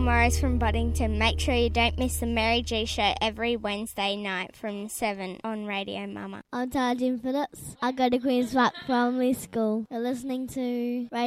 Morris from Boddington. Make sure you don't miss the Mary G Show every Wednesday night from 7 on Radio Mama. I'm Tarjin Phillips. I go to Queen's Park Primary School. You're listening to Radio